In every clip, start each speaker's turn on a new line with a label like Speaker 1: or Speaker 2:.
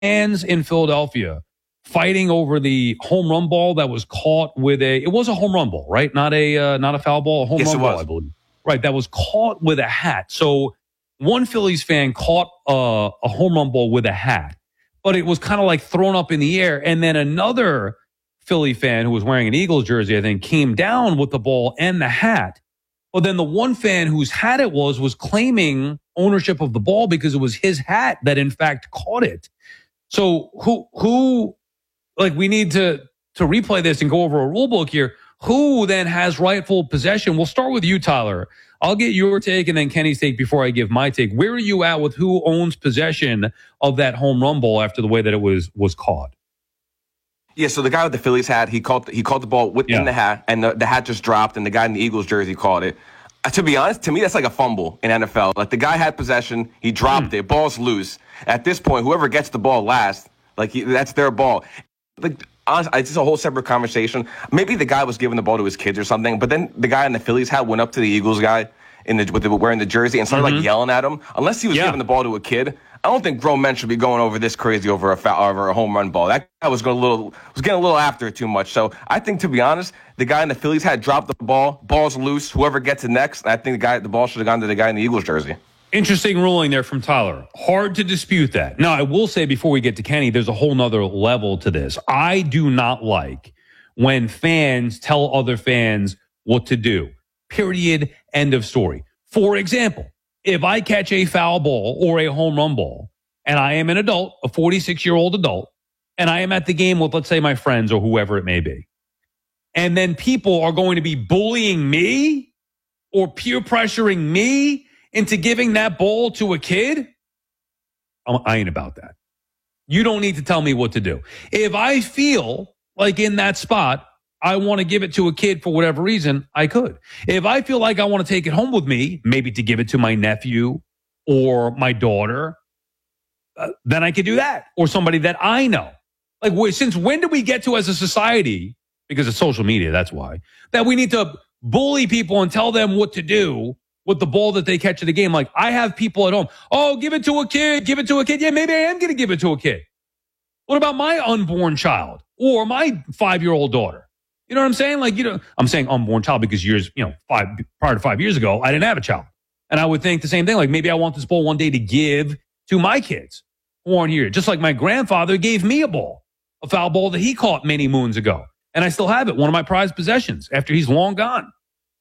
Speaker 1: fans in Philadelphia fighting over the home run ball that was caught with it was a home run ball, right? Not a foul ball, a home run ball, I believe. Right, that was caught with a hat. So one Phillies fan caught a home run ball with a hat, but it was kind of like thrown up in the air. And then another Philly fan who was wearing an Eagles jersey, I think, came down with the ball and the hat. But then the one fan whose hat it was claiming ownership of the ball because it was his hat that in fact caught it. So who like we need to replay this and go over a rule book here. Who then has rightful possession? We'll start with you, Tyler. I'll get your take and then Kenny's take before I give my take. Where are you at with who owns possession of that home run ball after the way that it was caught?
Speaker 2: Yeah, so the guy with the Phillies hat, he caught the ball in the hat, and the hat just dropped, and the guy in the Eagles jersey caught it. To be honest, to me, that's like a fumble in NFL. Like, the guy had possession, he dropped it, ball's loose. At this point, whoever gets the ball last, that's their ball. Like, honestly, it's just a whole separate conversation. Maybe the guy was giving the ball to his kids or something, but then the guy in the Phillies hat went up to the Eagles guy wearing the jersey and started yelling at him. Unless he was giving the ball to a kid, I don't think grown men should be going over this crazy over a home run ball. That guy was getting a little after it too much. So I think, to be honest, the guy in the Phillies hat dropped the ball. Ball's loose. Whoever gets it next, I think the ball should have gone to the guy in the Eagles jersey.
Speaker 1: Interesting ruling there from Tyler. Hard to dispute that. Now, I will say before we get to Kenny, there's a whole nother level to this. I do not like when fans tell other fans what to do. Period. End of story. For example, if I catch a foul ball or a home run ball, and I am an adult, a 46-year-old adult, and I am at the game with, let's say, my friends or whoever it may be, and then people are going to be bullying me or peer pressuring me into giving that ball to a kid, I ain't about that. You don't need to tell me what to do. If I feel like in that spot, I want to give it to a kid for whatever reason, I could. If I feel like I want to take it home with me, maybe to give it to my nephew or my daughter, then I could do that. Or somebody that I know. Like, since when do we get to as a society, because of social media, that's why, that we need to bully people and tell them what to do with the ball that they catch in the game? Like, I have people at home. Oh, give it to a kid. Give it to a kid. Yeah, maybe I am going to give it to a kid. What about my unborn child or my 5-year-old daughter? You know what I'm saying? Like, I'm saying unborn child because prior to 5 years ago, I didn't have a child. And I would think the same thing. Like, maybe I want this ball one day to give to my kids who aren't here. Just like my grandfather gave me a foul ball that he caught many moons ago. And I still have it. One of my prized possessions after he's long gone.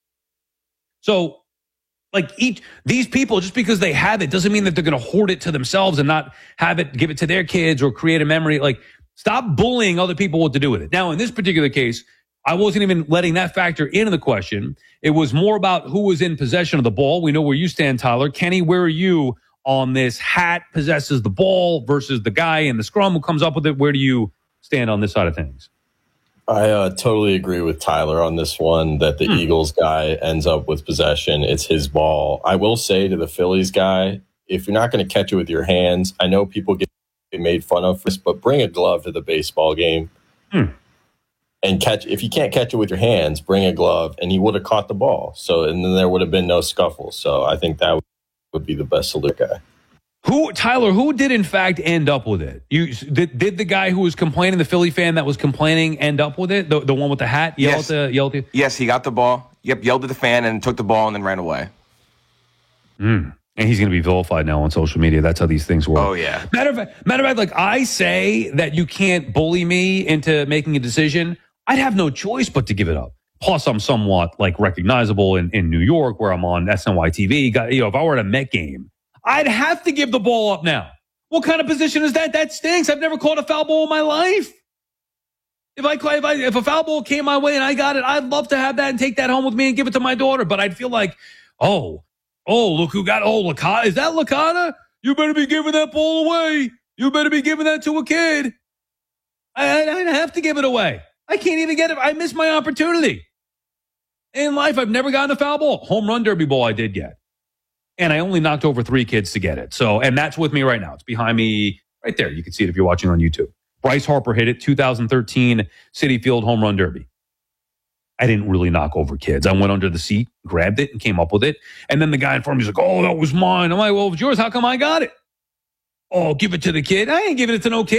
Speaker 1: So, like, these people, just because they have it doesn't mean that they're going to hoard it to themselves and not give it to their kids or create a memory. Like, stop bullying other people what to do with it. Now, in this particular case, I wasn't even letting that factor into the question. It was more about who was in possession of the ball. We know where you stand, Tyler. Kenny, where are you on this? Hat possesses the ball versus the guy in the scrum who comes up with it. Where do you stand on this side of things?
Speaker 3: I totally agree with Tyler on this one, that the Eagles guy ends up with possession. It's his ball. I will say to the Phillies guy, if you're not going to catch it with your hands, I know people get made fun of for this, but bring a glove to the baseball game. And if you can't catch it with your hands, bring a glove, and he would have caught the ball. And then there would have been no scuffle. So I think that would be the best solution guy.
Speaker 1: Tyler, who did in fact end up with it? Did the guy who was complaining, the Philly fan that was complaining, end up with it? The one with the hat?
Speaker 2: Yes, he got the ball. Yep, yelled at the fan and took the ball and then ran away.
Speaker 1: And he's going to be vilified now on social media. That's how these things work.
Speaker 2: Oh, yeah.
Speaker 1: Matter of fact, like, I say that you can't bully me into making a decision. I'd have no choice but to give it up. Plus, I'm somewhat like recognizable in New York where I'm on SNY TV. If I were at a Met game, I'd have to give the ball up now. What kind of position is that? That stinks. I've never caught a foul ball in my life. If a foul ball came my way and I got it, I'd love to have that and take that home with me and give it to my daughter. But I'd feel like, look who got, Licata. Is that Licata? You better be giving that ball away. You better be giving that to a kid. I'd have to give it away. I can't even get it. I missed my opportunity. In life, I've never gotten a foul ball. Home run derby ball I did get. And I only knocked over 3 kids to get it. And that's with me right now. It's behind me right there. You can see it if you're watching on YouTube. Bryce Harper hit it, 2013 Citi Field home run derby. I didn't really knock over kids. I went under the seat, grabbed it, and came up with it. And then the guy in front of me was like, that was mine. I'm like, well, it was yours. How come I got it? Oh, give it to the kid. I ain't giving it to no kid.